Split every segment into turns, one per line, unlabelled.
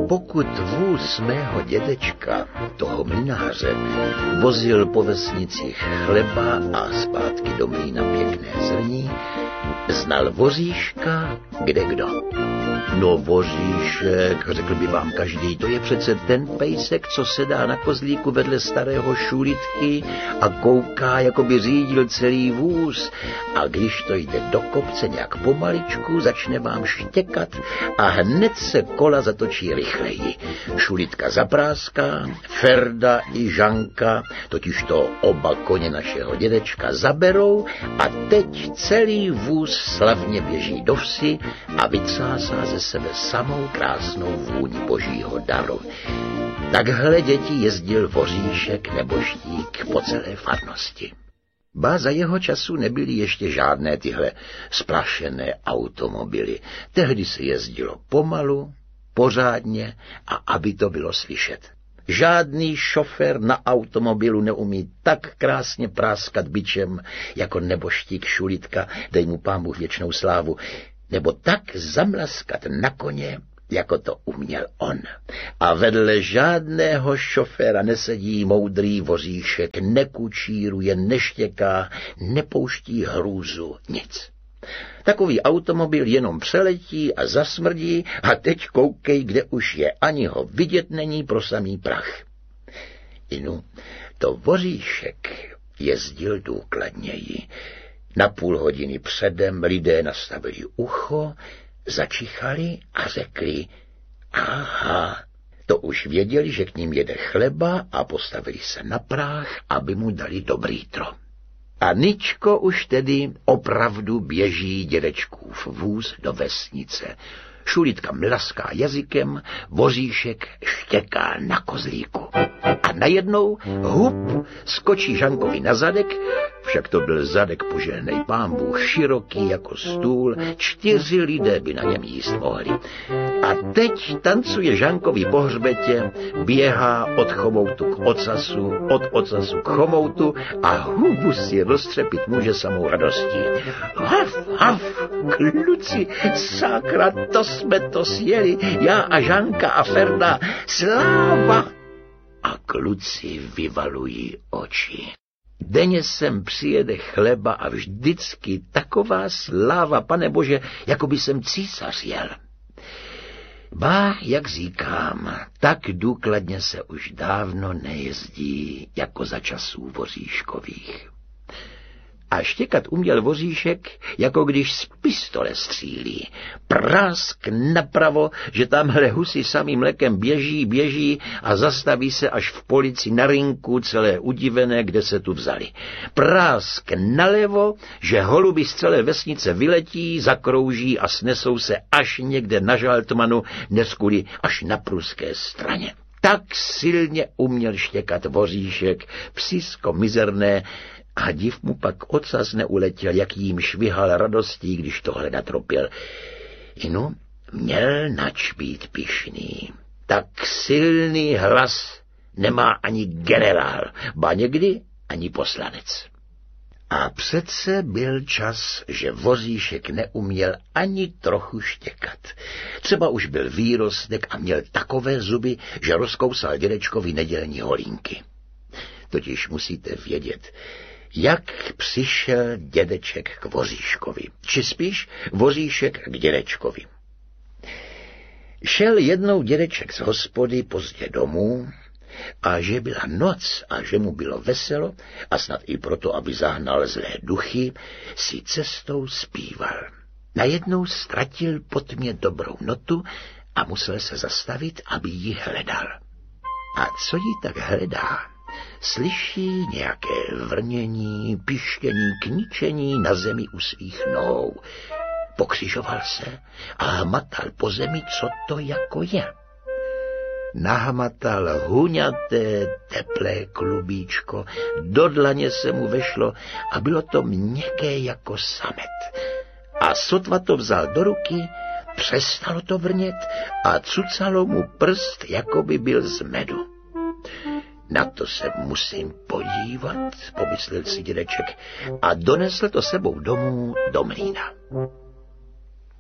Pokud vůz mého dědečka, toho mlynáře, vozil po vesnicích chleba a zpátky do mlýna pěkné zrní, znal Voříška kdekdo. No Voříšek, řekl by vám každý, to je přece ten pejsek, co sedá na kozlíku vedle starého Šulitky a kouká, jako by řídil celý vůz. A když to jde do kopce nějak pomaličku, začne vám štěkat a hned se kola zatočí rychleji. Šulitka zapráská, Ferda i Žanka, totiž to oba koně našeho dědečka, zaberou a teď celý vůz slavně běží do vsi a vycásá ze sebe samou krásnou vůni božího daru. Takhle, děti, jezdil Voříšek nebožtík po celé farnosti. Ba za jeho času nebyly ještě žádné tyhle splašené automobily. Tehdy se jezdilo pomalu, pořádně a aby to bylo slyšet. Žádný šofér na automobilu neumí tak krásně práskat bičem jako nebožtík Šulitka, dej mu Pán Bůh věčnou slávu, nebo tak zamlaskat na koně, jako to uměl on. A vedle žádného šoféra nesedí moudrý Voříšek, nekučíruje, neštěká, nepouští hrůzu, nic. Takový automobil jenom přeletí a zasmrdí a teď koukej, kde už je, ani ho vidět není pro samý prach. Inu, to Voříšek jezdil důkladněji. Na půl hodiny předem lidé nastavili ucho, začichali a řekli, aha, to už věděli, že k ním jede chleba a postavili se na práh, aby mu dali dobrý tro. A Ničko už tedy opravdu běží dědečkův vůz do vesnice. Šulitka mlaská jazykem, Voříšek štěká na kozlíku. A najednou hup skočí Žankovi na zadek, však to byl zadek požehnej Pán Bůh, široký jako stůl, 4 lidé by na něm jíst mohli. A teď tancuje Žankovi po hřbetě, běhá od chomoutu k ocasu, od ocasu k chomoutu a hubu si roztřepit může samou radostí. Haf, haf, kluci, sakra, to jsme to sjeli, já a Žanka a Ferda, sláva! A kluci vyvalují oči. Denně sem přijede chleba a vždycky taková sláva, Pane Bože, jako by jsem císař jel. Ba, jak říkám, tak důkladně se už dávno nejezdí, jako za časů Voříškových. A štěkat uměl Voříšek, jako když z pistole střílí. Prásk napravo, že tamhle husy samým mlekem běží a zastaví se až v polici na rynku, celé udivené, kde se tu vzali. Prásk nalevo, že holuby z celé vesnice vyletí, zakrouží a snesou se až někde na Žaltmanu, neskuli až na pruské straně. Tak silně uměl štěkat Voříšek, psisko mizerné, a div mu pak ocas neuletěl, jak jím švihal radostí, když tohle natropil. Inu, měl nač být pyšný. Tak silný hlas nemá ani generál, ba někdy ani poslanec. A přece byl čas, že Voříšek neuměl ani trochu štěkat. Třeba už byl výrostek a měl takové zuby, že rozkousal dědečkovi nedělní holínky. Totiž musíte vědět, jak přišel dědeček k Voříškovi, či spíš Voříšek k dědečkovi. Šel jednou dědeček z hospody pozdě domů a že byla noc a že mu bylo veselo a snad i proto, aby zahnal zlé duchy, si cestou zpíval. Najednou ztratil po tmě dobrou notu a musel se zastavit, aby ji hledal. A co jí tak hledá? Slyší nějaké vrnění, pištění, kničení na zemi u svých nohou. Pokřižoval se a hmatal po zemi, co to jako je. Nahmatal huňaté, teplé klubíčko, do dlaně se mu vešlo a bylo to měkké jako samet. A sotva to vzal do ruky, přestalo to vrnět a cucalo mu prst, jako by byl z medu. Na to se musím podívat, pomyslel si dědeček a donesl to sebou domů do mlýna.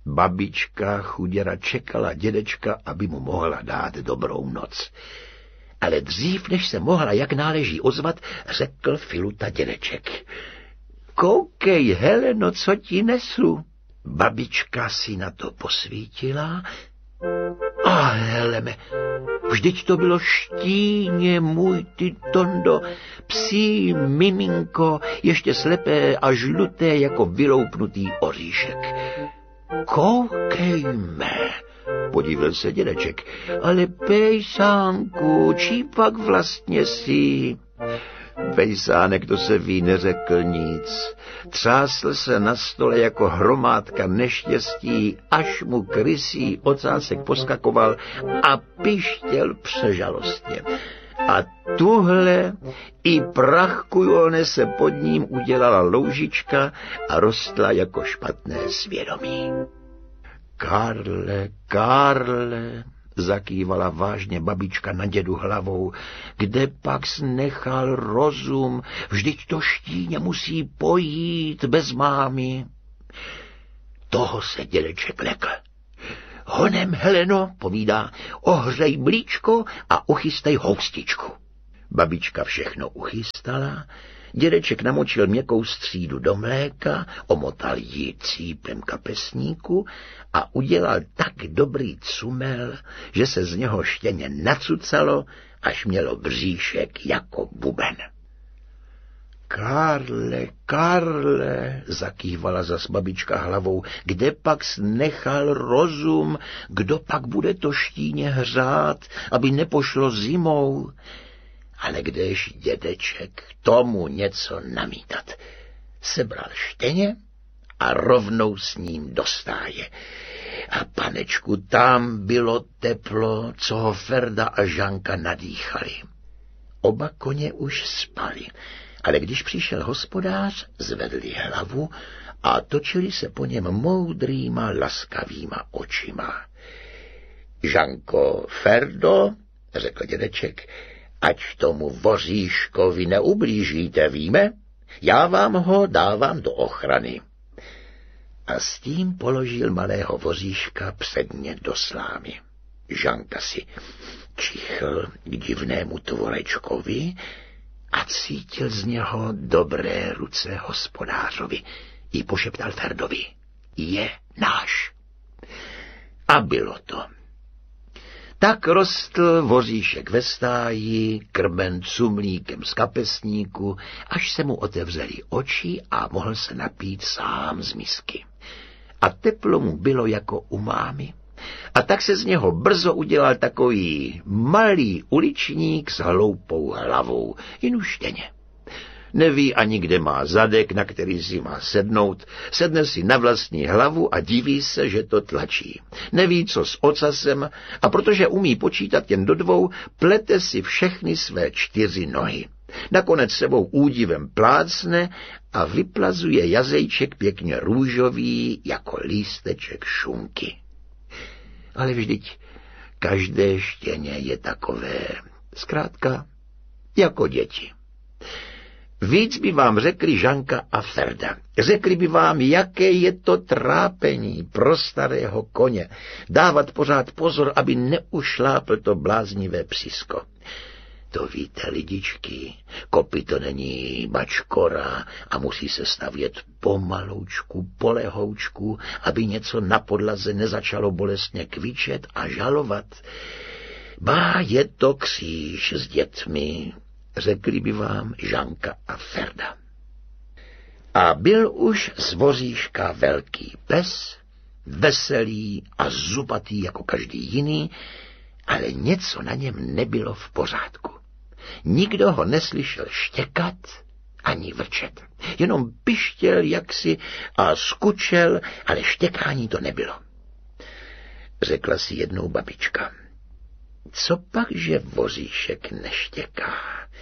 Babička chuděra čekala dědečka, aby mu mohla dát dobrou noc. Ale dřív, než se mohla jak náleží ozvat, řekl Filuta dědeček. Koukej, Heleno, co ti nesu. Babička si na to posvítila. A Heleme, vždyť to bylo štíně, můj ty Tondo, psí miminko, ještě slepé a žluté jako vyloupnutý oříšek. Koukejme, podíval se dědeček, ale pejsánku, čí pak vlastně jsi? Pejsánek, to se ví, neřekl nic. Třásl se na stole jako hromádka neštěstí, až mu krysí ocásek poskakoval a pištěl přežalostně. A tuhle i prachkujone se pod ním udělala loužička a rostla jako špatné svědomí. Karle, Karle, zakývala vážně babička na dědu hlavou, kde pak snechal rozum, vždyť to štíně musí pojít bez mámy. Toho se dědeček lekl. Honem, Heleno, povídá, ohřej mlíčko a uchystej houstičku. Babička všechno uchystala, dědeček namočil měkkou střídu do mléka, omotal ji cípem kapesníku a udělal tak dobrý cumel, že se z něho štěně nacucalo, až mělo bříšek jako buben. Karle, Karle, zakývala zas babička hlavou, kde pak snechal rozum, kdo pak bude to štíně hřát, aby nepošlo zimou. Ale kdež dědeček tomu něco namítat. Sebral štěně a rovnou s ním do stáje. A panečku, tam bylo teplo, co ho Ferda a Žanka nadýchali. Oba koně už spali, ale když přišel hospodář, zvedli hlavu a točili se po něm moudrýma, laskavýma očima. Žanko, Ferdo, řekl dědeček, ať tomu voříškovi neublížíte, víme? Já vám ho dávám do ochrany. A s tím položil malého voříška předně do slámy. Žanka si čichl k divnému tvorečkovi a cítil z něho dobré ruce hospodářovi. I pošeptal Ferdovi, je náš. A bylo to. Tak rostl voříšek ve stáji, krmen cumlíkem z kapesníku, až se mu otevřely oči a mohl se napít sám z misky. A teplo mu bylo jako u mámy. A tak se z něho brzo udělal takový malý uličník s hloupou hlavou, jen uštěně. Neví ani, kde má zadek, na který si má sednout, sedne si na vlastní hlavu a diví se, že to tlačí. Neví, co s ocasem, a protože umí počítat jen do 2, plete si všechny své 4 nohy. Nakonec sebou údivem plácne a vyplazuje jazejček pěkně růžový, jako lísteček šunky. Ale vždyť každé štěně je takové, zkrátka, jako děti. Víc by vám řekli Žanka a Ferda. Řekli by vám, jaké je to trápení pro starého koně. Dávat pořád pozor, aby neušlápl to bláznivé psisko. To víte, lidičky, kopyto není mačkora a musí se stavět pomaloučku, polehoučku, aby něco na podlaze nezačalo bolestně kvičet a žalovat. Bá, je to kříž s dětmi, řekli by vám Žanka a Ferda. A byl už z voříška velký pes, veselý a zupatý jako každý jiný, ale něco na něm nebylo v pořádku. Nikdo ho neslyšel štěkat ani vrčet. Jenom pištěl jaksi a skučel, ale štěkání to nebylo. Řekla si jednou babička. Co pak, že voříšek neštěká?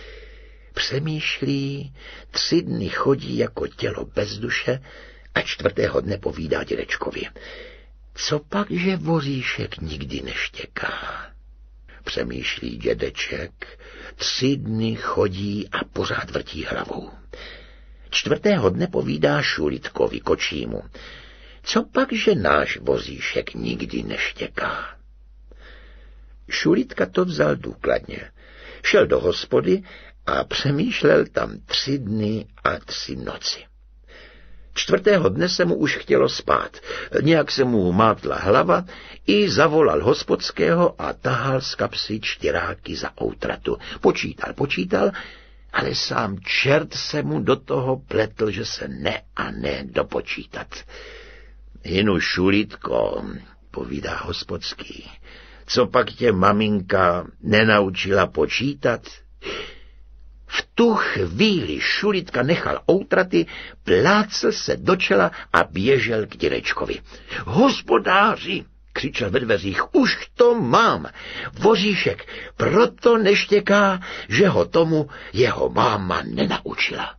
Přemýšlí, 3 dny chodí jako tělo bez duše a 4. dne povídá dědečkovi. Co pak, že voříšek nikdy neštěká? Přemýšlí dědeček, 3 dny chodí a pořád vrtí hlavou. 4. dne povídá Šulitkovi kočímu. Co pak, že náš vozíšek nikdy neštěká? Šulitka to vzal důkladně. Šel do hospody a přemýšlel tam 3 dny a 3 noci. 4. dne se mu už chtělo spát. Nějak se mu mátla hlava i zavolal hospodského a tahal z kapsy 4 za outratu. Počítal, ale sám čert se mu do toho pletl, že se ne a ne dopočítat. Jinu, Šulitko, povídá hospodský, co pak tě maminka nenaučila počítat? V tu chvíli Šulitka nechal outraty, plácl se do čela a běžel k dědečkovi. Hospodáři, křičel ve dveřích, už to mám. Vozíšek proto neštěká, že ho tomu jeho máma nenaučila.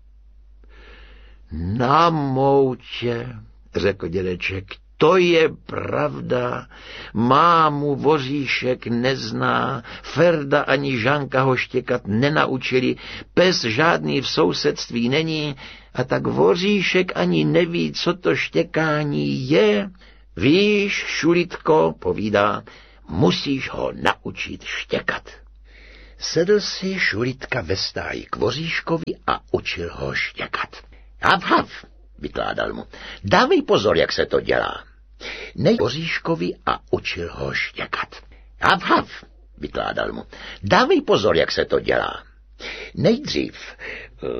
Na moutě, řekl dědeček, to je pravda, mámu vozíšek nezná, Ferda ani Žanka ho štěkat nenaučili, pes žádný v sousedství není, a tak vozíšek ani neví, co to štěkání je. Víš, Šulitko, povídá, musíš ho naučit štěkat. Sedl si Šulitka ve stáji k vozíškovi a učil ho štěkat. Hav, vykládal mu, dávej pozor, jak se to dělá. Vozíškovi a učil ho štěkat. Hav, vykládal mu, dávej pozor, jak se to dělá. Nejdřív